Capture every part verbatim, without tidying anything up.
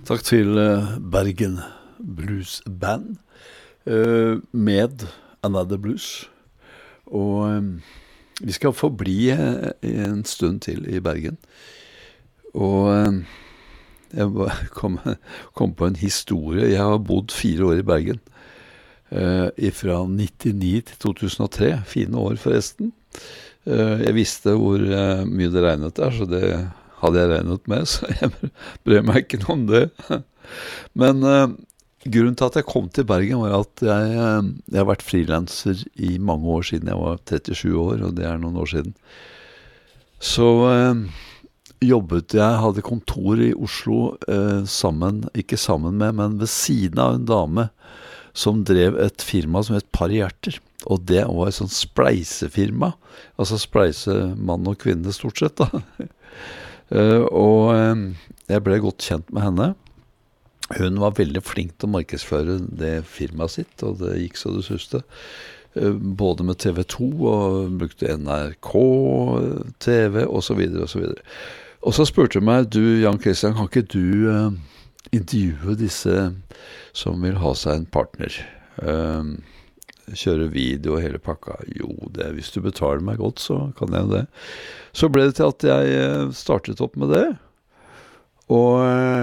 Takk til eh, Bergen Blues Band eh, med Another Blues. Og eh, vi skal forbli eh, en stund til i Bergen. Og eh, jeg ba- kom, kom på en historie. Jeg har bodd fire år i Bergen. Eh, fra nittini til to tusen og tre. Fine år forresten. Eh, jeg visste hvor eh, mye det regnet der, så det hadde jeg regnet med, så jeg brød meg ikke noe om det. Men eh, grunnen til at jeg kom til Bergen var at jeg, eh, jeg har vært freelancer i mange år siden. Jeg var trettisju år, og det er noen år siden. Så eh, jobbet jeg, hadde kontor i Oslo eh, sammen, ikke sammen med, men ved siden av en dame som drev et firma som het Par i Hjerter. Og det var et sånt spleisefirma, altså spleise mann og kvinne stort sett da. Uh, og um, jeg ble godt kjent med henne. Hun var veldig flink til å markedsføre det firmaet sitt, og det gikk så det suste. Uh, både med T V to, og brukte N R K, T V, og så videre, og så videre. Og så spurte hun meg, du Jan Christian, kan ikke du uh, intervjue disse som vil ha seg en partner? Uh, kjøre video og hele pakka. Jo, det, hvis du betaler meg godt, så kan jeg det. Så ble det til at jeg startet opp med det. Og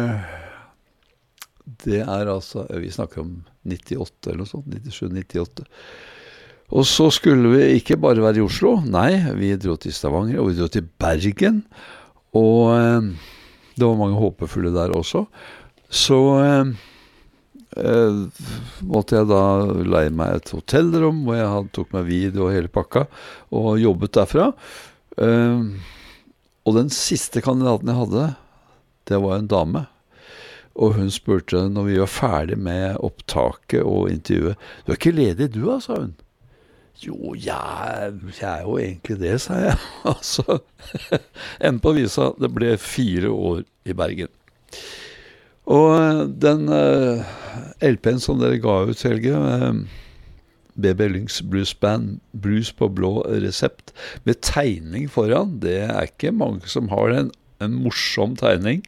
det er altså, vi snakker om nittiåtte eller noe sånt, nittisju nittiåtte. Og så skulle vi ikke bare være i Oslo, nei, vi dro til Stavanger, og vi dro til Bergen, og det var mange håpefulle der også. Så Uh, måtte jeg da leie meg et hotellrom hvor jeg hadde, tok meg video og hele pakka og jobbet derfra. Uh, og den siste kandidaten jeg hadde, det var en dame. Og hun spurte når vi var ferdig med opptaket og intervjuet, du er ikke ledig du da, sa hun. Jo, ja, jeg er jo egentlig det, sa jeg. Altså, enn på visa, det ble fire år i Bergen. Og den uh, L P-en som dere ga ut, Helge, uh, B B Lynx Blues Band, Blues på blå resept, med tegning foran, det er ikke mange som har en, en morsom tegning,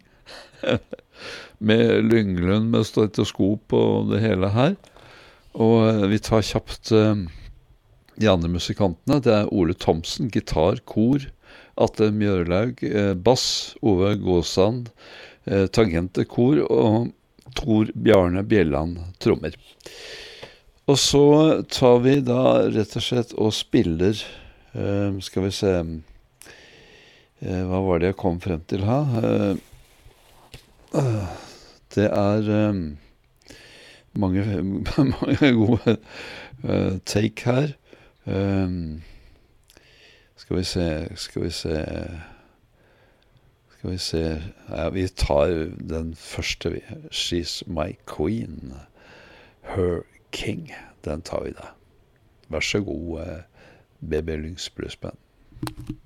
med lynglund, med stetoskop og det hele her. Og uh, vi tar kjapt uh, de andre musikantene, det er Ole Thomsen, gitar, kor, Atle Mjørlaug, uh, bass, Ove Gåsand, Eh, tangentekor og Tor Bjarne Bjelland trommer. Og så tar vi da rett og slett og spiller, eh, skal vi se, eh, hva var det jeg kom frem til her? Eh, det er eh, mange, mange gode eh, take her. Eh, skal vi se, skal vi se... Skal vi se, ja, vi tar den første, vi. She's my queen, her king, den tar vi da. Vær så god, B B Lynx Blues Band.